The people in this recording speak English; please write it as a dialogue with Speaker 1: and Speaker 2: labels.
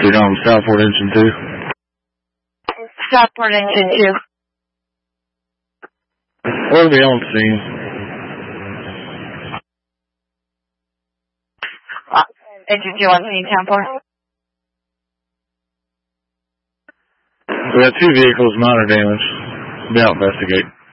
Speaker 1: You're on Southport Engine 2?
Speaker 2: Southport Engine 2.
Speaker 1: We'll be on scene.
Speaker 2: Engine 2 on scene, 10-4.
Speaker 1: We have 2 vehicles, minor damage. Be out investigate.